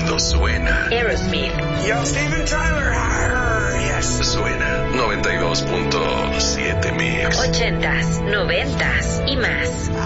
Esto suena. Aerosmith. Yo, Steven Tyler. Yes. Suena 92.7 Mix. 80s, 90s y más.